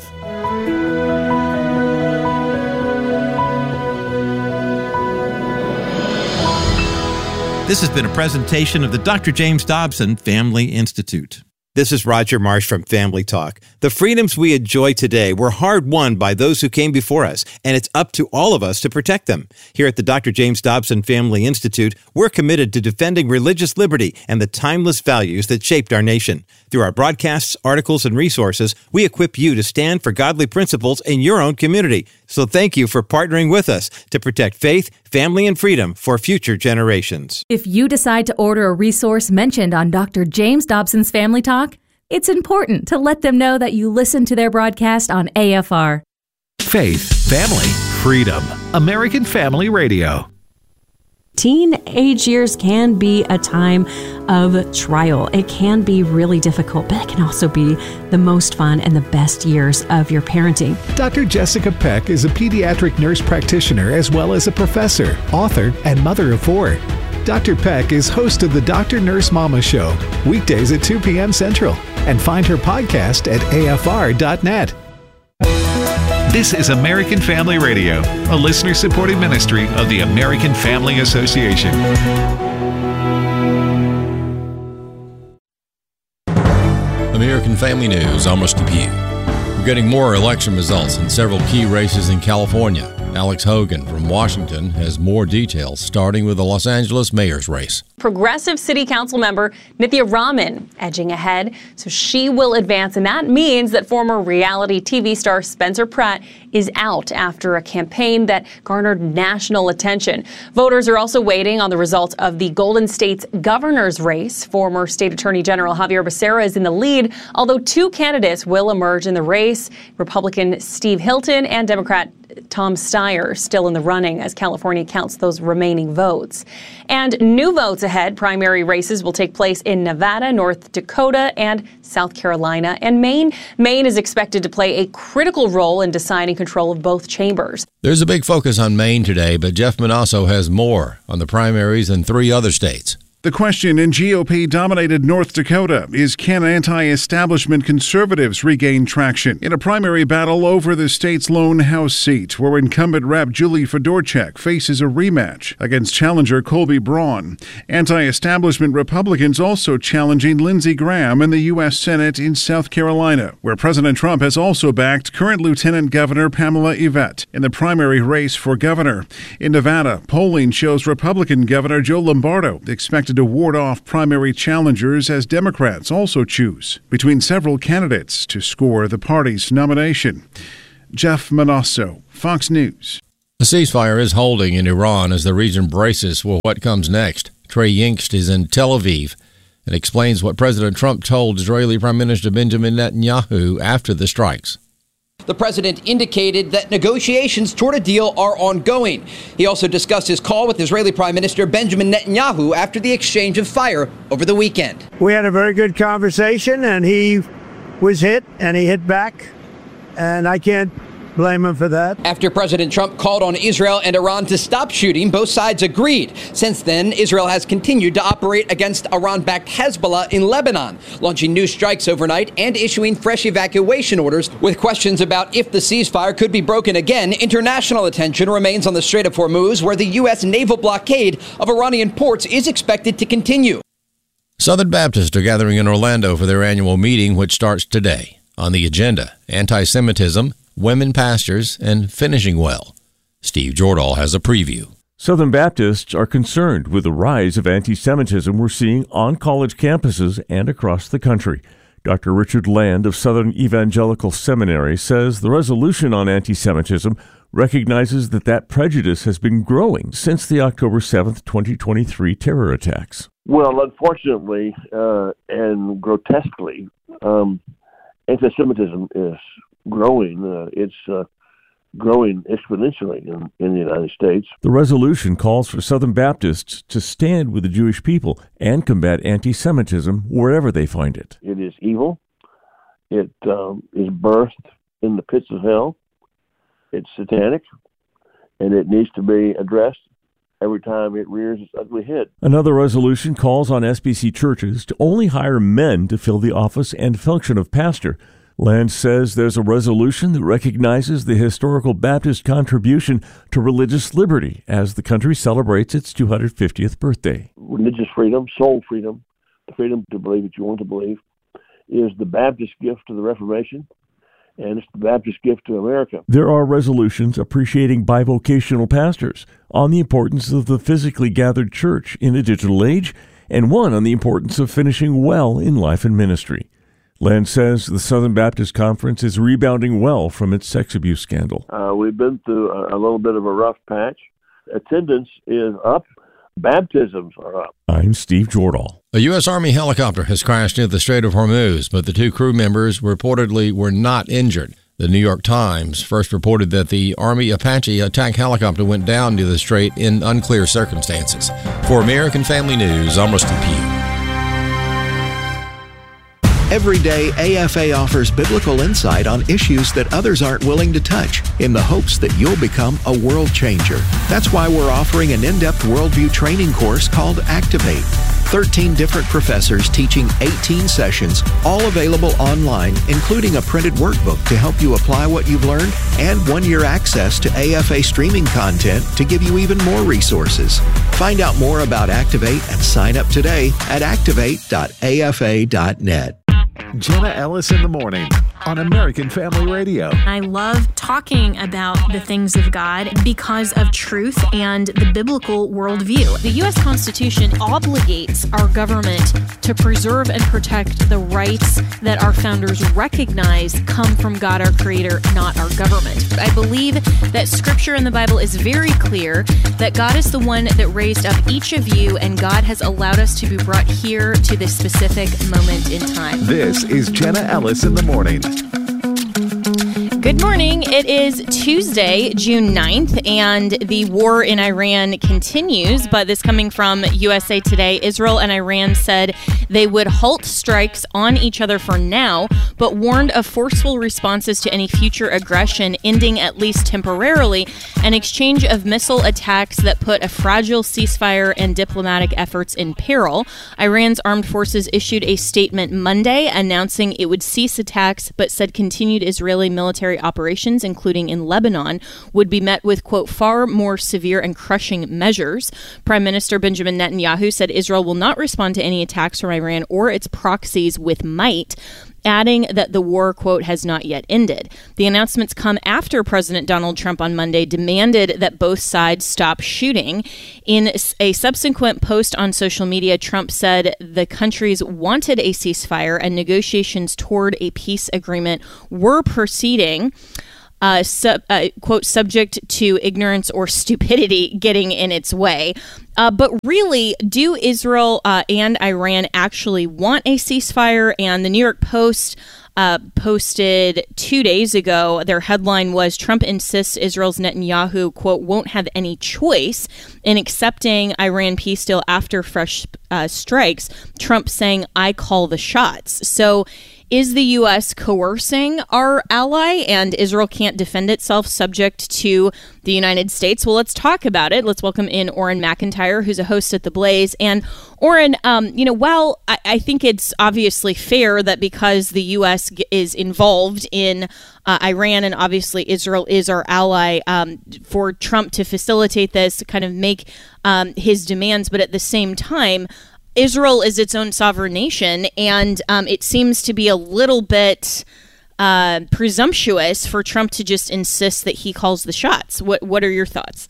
This has been a presentation of the Doctor James Dobson Family Institute. This is Roger Marsh from Family Talk. The freedoms we enjoy today were hard-won by those who came before us, and it's up to all of us to protect them. Here at the Doctor James Dobson Family Institute, we're committed to defending religious liberty and the timeless values that shaped our nation. Through our broadcasts, articles, and resources, we equip you to stand for godly principles in your own community. So thank you for partnering with us to protect faith, family, and freedom for future generations. If you decide to order a resource mentioned on Doctor James Dobson's Family Talk, it's important to let them know that you listen to their broadcast on A F R. Faith, family, freedom. American Family Radio. Teenage years can be a time of trial. It can be really difficult, but it can also be the most fun and the best years of your parenting. Doctor Jessica Peck is a pediatric nurse practitioner as well as a professor, author, and mother of four. Doctor Peck is host of the Doctor Nurse Mama Show, weekdays at two p.m. Central, and find her podcast at a f r dot net. This is American Family Radio, a listener-supported ministry of the American Family Association. American Family News, almost to you. We're getting more election results in several key races in California. Alex Hogan from Washington has more details, starting with the Los Angeles mayor's race. Progressive City Council member Nithya Raman edging ahead, so she will advance, and that means that former reality T V star Spencer Pratt is out after a campaign that garnered national attention. Voters are also waiting on the results of the Golden State's governor's race. Former State Attorney General Javier Becerra is in the lead, although two candidates will emerge in the race, Republican Steve Hilton and Democrat Tom Steyer still in the running as California counts those remaining votes. And new votes ahead. Primary races will take place in Nevada, North Dakota, and South Carolina, and Maine. Maine is expected to play a critical role in deciding control of both chambers. There's a big focus on Maine today, but Jeff Manasso has more on the primaries in three other states. The question in G O P-dominated North Dakota is, can anti-establishment conservatives regain traction in a primary battle over the state's lone House seat, where incumbent Rep Julie Fedorchak faces a rematch against challenger Colby Braun. Anti-establishment Republicans also challenging Lindsey Graham in the U S Senate in South Carolina, where President Trump has also backed current Lieutenant Governor Pamela Yvette in the primary race for governor. In Nevada, polling shows Republican Governor Joe Lombardo expected expected to ward off primary challengers as Democrats also choose between several candidates to score the party's nomination. Jeff Manasso, Fox News. The ceasefire is holding in Iran as the region braces for what comes next. Trey Yingst is in Tel Aviv and explains what President Trump told Israeli Prime Minister Benjamin Netanyahu after the strikes. The president indicated that negotiations toward a deal are ongoing. He also discussed his call with Israeli Prime Minister Benjamin Netanyahu after the exchange of fire over the weekend. We had a very good conversation, and he was hit, and he hit back, and I can't blame him for that. After President Trump called on Israel and Iran to stop shooting, both sides agreed. Since then, Israel has continued to operate against Iran-backed Hezbollah in Lebanon, launching new strikes overnight and issuing fresh evacuation orders. With questions about if the ceasefire could be broken again, international attention remains on the Strait of Hormuz, where the U S naval blockade of Iranian ports is expected to continue. Southern Baptists are gathering in Orlando for their annual meeting, which starts today. On the agenda, anti-Semitism, women pastors, and finishing well. Steve Jordahl has a preview. Southern Baptists are concerned with the rise of anti-Semitism we're seeing on college campuses and across the country. Doctor Richard Land of Southern Evangelical Seminary says the resolution on anti-Semitism recognizes that that prejudice has been growing since the October seventh, twenty twenty-three terror attacks. Well, unfortunately uh, and grotesquely, um, anti-Semitism is growing. Uh, it's uh, growing exponentially in, in the United States. The resolution calls for Southern Baptists to stand with the Jewish people and combat anti-Semitism wherever they find it. It is evil. It um, is birthed in the pits of hell. It's satanic, and it needs to be addressed every time it rears its ugly head. Another resolution calls on S B C churches to only hire men to fill the office and function of pastor. Land says there's a resolution that recognizes the historical Baptist contribution to religious liberty as the country celebrates its two hundred fiftieth birthday. Religious freedom, soul freedom, the freedom to believe what you want to believe, is the Baptist gift to the Reformation, and it's the Baptist gift to America. There are resolutions appreciating bivocational pastors, on the importance of the physically gathered church in a digital age, and one on the importance of finishing well in life and ministry. Land says the Southern Baptist Conference is rebounding well from its sex abuse scandal. Uh, we've been through a, a little bit of a rough patch. Attendance is up. Baptisms are up. I'm Steve Jordahl. A U S. Army helicopter has crashed near the Strait of Hormuz, but the two crew members reportedly were not injured. The New York Times first reported that the Army Apache attack helicopter went down near the strait in unclear circumstances. For American Family News, I'm Rusty Pugh. Every day, A F A offers biblical insight on issues that others aren't willing to touch in the hopes that you'll become a world changer. That's why we're offering an in-depth worldview training course called Activate. thirteen different professors teaching eighteen sessions, all available online, including a printed workbook to help you apply what you've learned and one-year access to A F A streaming content to give you even more resources. Find out more about Activate and sign up today at activate dot a f a dot net. Jenna Ellis in the morning on American Family Radio. I love talking about the things of God because of truth and the biblical worldview. The U S Constitution obligates our government to preserve and protect the rights that our founders recognize come from God, our Creator, not our government. I believe that Scripture in the Bible is very clear that God is the one that raised up each of you, and God has allowed us to be brought here to this specific moment in time. This is Jenna Ellis in the morning. Good morning. It is Tuesday, June ninth, and the war in Iran continues, but this coming from U S A Today. Israel and Iran said they would halt strikes on each other for now, but warned of forceful responses to any future aggression, ending at least temporarily an exchange of missile attacks that put a fragile ceasefire and diplomatic efforts in peril. Iran's armed forces issued a statement Monday announcing it would cease attacks, but said continued Israeli military operations, including in Lebanon, would be met with, quote, far more severe and crushing measures. Prime Minister Benjamin Netanyahu said Israel will not respond to any attacks from Iran or its proxies with might. adding that the war, quote, has not yet ended. The announcements come after President Donald Trump on Monday demanded that both sides stop shooting. In a subsequent post on social media, Trump said the countries wanted a ceasefire and negotiations toward a peace agreement were proceeding. Uh, sub, uh, quote, subject to ignorance or stupidity getting in its way. Uh, but really, do Israel uh, and Iran actually want a ceasefire? And the New York Post uh, posted two days ago, their headline was, Trump insists Israel's Netanyahu, quote, won't have any choice in accepting Iran peace deal after fresh uh, strikes. Trump saying, I call the shots. So is the U S coercing our ally and Israel can't defend itself subject to the United States? Well, let's talk about it. Let's welcome in Oren McIntyre, who's a host at The Blaze. And Oren, um, you know, while I, I think it's obviously fair that because the U S is involved in uh, Iran and obviously Israel is our ally, um, for Trump to facilitate this, kind of make um, his demands, but at the same time, Israel is its own sovereign nation, and um, it seems to be a little bit uh, presumptuous for Trump to just insist that he calls the shots. What What are your thoughts?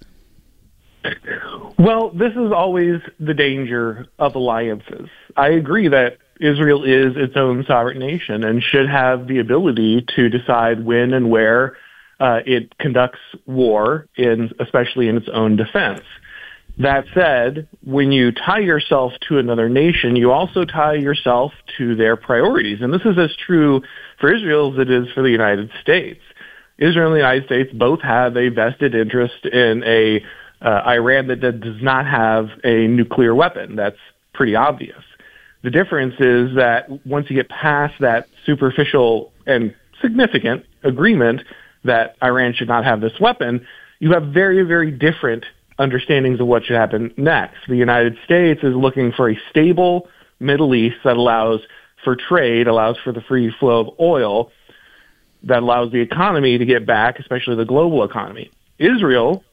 Well, this is always the danger of alliances. I agree that Israel is its own sovereign nation and should have the ability to decide when and where uh, it conducts war, in especially in its own defense. That said, when you tie yourself to another nation, you also tie yourself to their priorities. And this is as true for Israel as it is for the United States. Israel and the United States both have a vested interest in a uh, Iran that, that does not have a nuclear weapon. That's pretty obvious. The difference is that once you get past that superficial and significant agreement that Iran should not have this weapon, you have very, very different understandings of what should happen next. The United States is looking for a stable Middle East that allows for trade, allows for the free flow of oil, that allows the economy to get back, especially the global economy. Israel,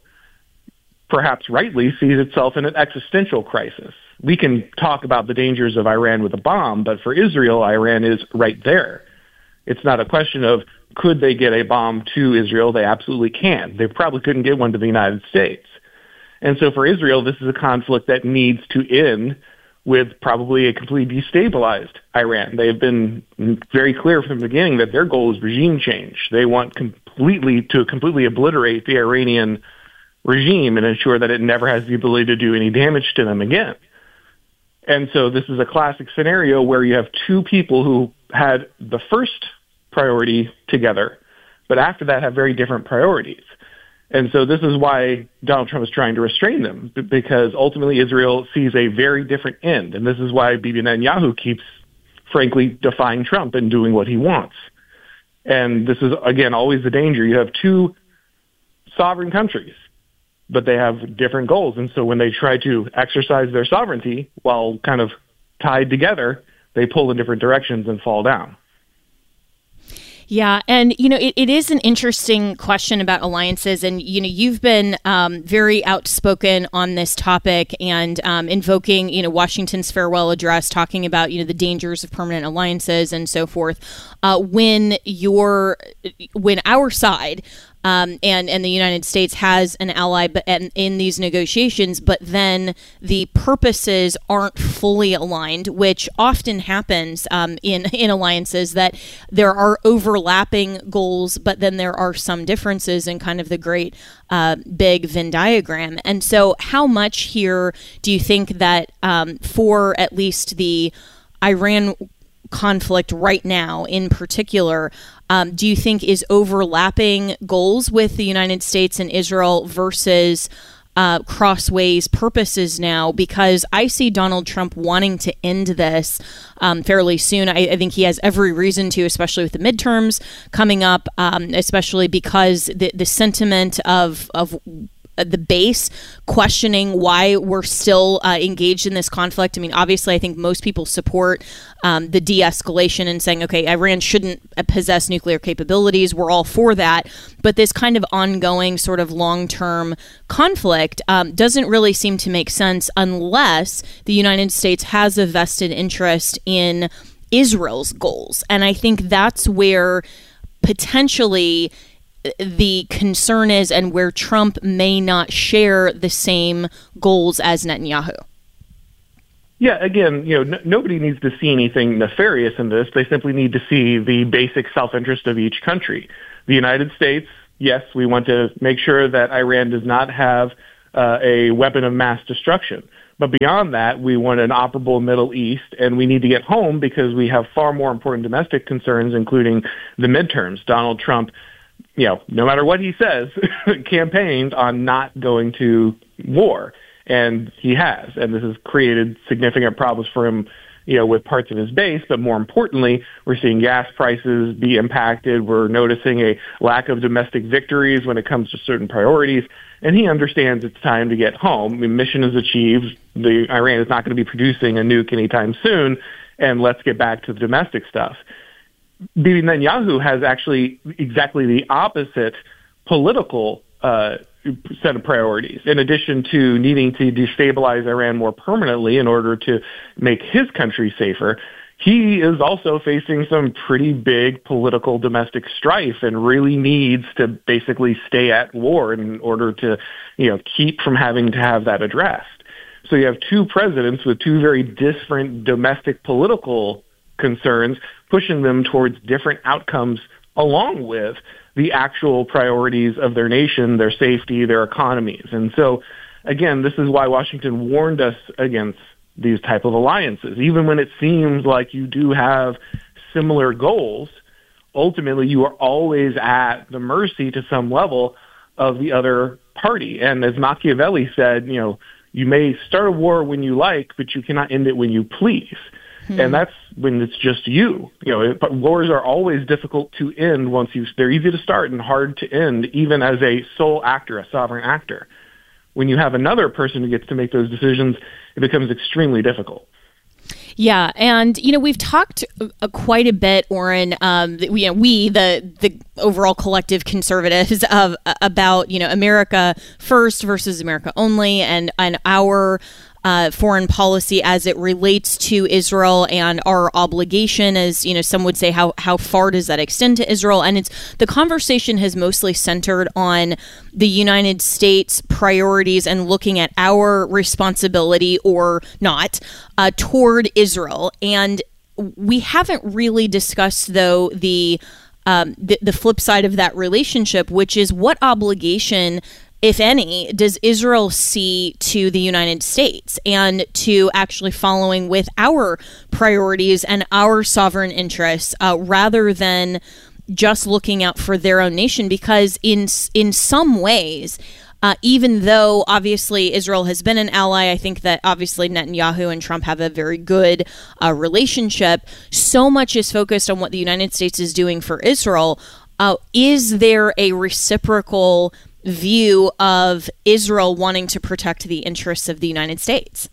perhaps rightly, sees itself in an existential crisis. We can talk about the dangers of Iran with a bomb, but for Israel, Iran is right there. It's not a question of could they get a bomb to Israel? They absolutely can. They probably couldn't get one to the United States. And so for Israel, this is a conflict that needs to end with probably a completely destabilized Iran. They have been very clear from the beginning that their goal is regime change. They want completely to completely obliterate the Iranian regime and ensure that it never has the ability to do any damage to them again. And so this is a classic scenario where you have two people who had the first priority together, but after that have very different priorities. And so this is why Donald Trump is trying to restrain them, because ultimately Israel sees a very different end. And this is why Bibi Netanyahu keeps, frankly, defying Trump and doing what he wants. And this is, again, always the danger. You have two sovereign countries, but they have different goals. And so when they try to exercise their sovereignty while kind of tied together, they pull in different directions and fall down. Yeah, and you know, it, it is an interesting question about alliances, and you know, you've been um, very outspoken on this topic and um, invoking, you know, Washington's farewell address, talking about you know the dangers of permanent alliances and so forth. Uh, when your, when our side. Um, and, and the United States has an ally but, and, in these negotiations, but then the purposes aren't fully aligned, which often happens um, in, in alliances, that there are overlapping goals, but then there are some differences in kind of the great uh, big Venn diagram. And so how much here do you think that um, for at least the Iran conflict right now in particular, um, do you think is overlapping goals with the United States and Israel versus uh, crossways purposes now? Because I see Donald Trump wanting to end this um, fairly soon. I, I think he has every reason to, especially with the midterms coming up, um, especially because the, the sentiment of of the base questioning why we're still uh, engaged in this conflict. I mean, obviously, I think most people support um, the de-escalation and saying, okay, Iran shouldn't possess nuclear capabilities. We're all for that. But this kind of ongoing sort of long-term conflict um, doesn't really seem to make sense unless the United States has a vested interest in Israel's goals. And I think that's where potentially the concern is, and where Trump may not share the same goals as Netanyahu. Yeah, again, you know, n- nobody needs to see anything nefarious in this. They simply need to see the basic self-interest of each country. The United States, yes, we want to make sure that Iran does not have uh, a weapon of mass destruction. But beyond that, we want an operable Middle East, and we need to get home because we have far more important domestic concerns, including the midterms. Donald Trump, you know, no matter what he says, campaigned on not going to war. And he has, and this has created significant problems for him, you know, with parts of his base. But more importantly, we're seeing gas prices be impacted. We're noticing a lack of domestic victories when it comes to certain priorities. And he understands it's time to get home. I mean, mission is achieved. The Iran is not going to be producing a nuke anytime soon. And let's get back to the domestic stuff. Bibi Netanyahu has actually exactly the opposite political uh set of priorities. In addition to needing to destabilize Iran more permanently in order to make his country safer, he is also facing some pretty big political domestic strife and really needs to basically stay at war in order to, you know, keep from having to have that addressed. So you have two presidents with two very different domestic political concerns, pushing them towards different outcomes along with the actual priorities of their nation, their safety, their economies. And so, again, this is why Washington warned us against these type of alliances. Even when it seems like you do have similar goals, ultimately you are always at the mercy to some level of the other party. And as Machiavelli said, you know, you may start a war when you like, but you cannot end it when you please. And that's when it's just you. You know, it, wars are always difficult to end once you, they're easy to start and hard to end, even as a sole actor, a sovereign actor. When you have another person who gets to make those decisions, it becomes extremely difficult. Yeah, and you know we've talked uh, quite a bit, Oren. Um, we, you know, we the the overall collective conservatives of uh, about you know America first versus America only, and and our uh, foreign policy as it relates to Israel and our obligation, as you know, some would say, how how far does that extend to Israel? And it's the conversation has mostly centered on the United States priorities and looking at our responsibility or not uh, toward Israel. And we haven't really discussed, though, the, um, the the flip side of that relationship, which is what obligation, if any, does Israel see to the United States and to actually following with our priorities and our sovereign interests uh, rather than just looking out for their own nation? Because in in some ways, uh, even though obviously Israel has been an ally, I think that obviously Netanyahu and Trump have a very good uh, relationship. So much is focused on what the United States is doing for Israel. Uh, is there a reciprocal view of Israel wanting to protect the interests of the United States?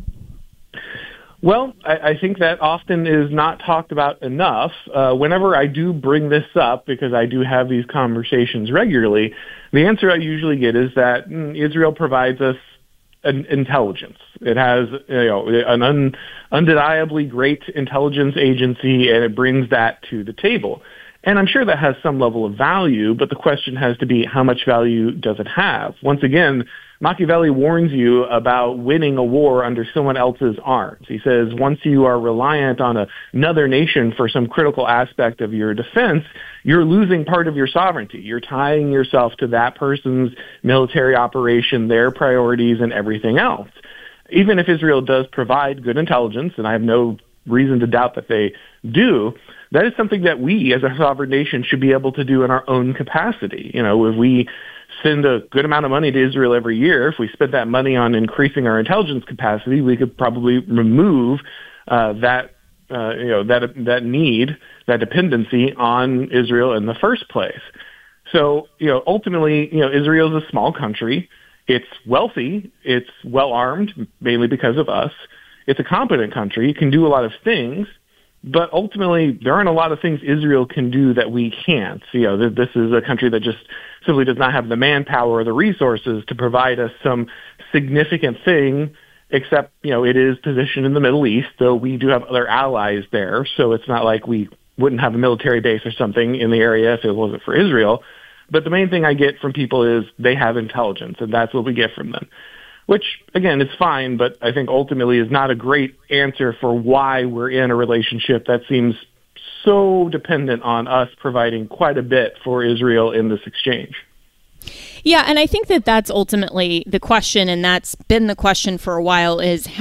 Well, I, I think that often is not talked about enough. Uh, whenever I do bring this up, because I do have these conversations regularly, the answer I usually get is that mm, Israel provides us an intelligence. It has, you know, an un, undeniably great intelligence agency, and it brings that to the table. And I'm sure that has some level of value, but the question has to be, how much value does it have? Once again, Machiavelli warns you about winning a war under someone else's arms. He says once you are reliant on a, another nation for some critical aspect of your defense, you're losing part of your sovereignty. You're tying yourself to that person's military operation, their priorities, and everything else. Even if Israel does provide good intelligence, and I have no reason to doubt that they do, that is something that we as a sovereign nation should be able to do in our own capacity. You know, if we send a good amount of money to Israel every year, if we spent that money on increasing our intelligence capacity, we could probably remove uh, that, uh, you know, that that need, that dependency on Israel in the first place. So, you know, ultimately, you know, Israel is a small country. It's wealthy. It's well armed, mainly because of us. It's a competent country. It can do a lot of things. But ultimately, there aren't a lot of things Israel can do that we can't. You know, this is a country that just simply does not have the manpower or the resources to provide us some significant thing except, you know, it is positioned in the Middle East, so we do have other allies there. So it's not like we wouldn't have a military base or something in the area if it wasn't for Israel. But the main thing I get from people is they have intelligence, and that's what we get from them, which, again, is fine, but I think ultimately is not a great answer for why we're in a relationship that seems so dependent on us providing quite a bit for Israel in this exchange. Yeah, and I think that that's ultimately the question, and that's been the question for a while, is how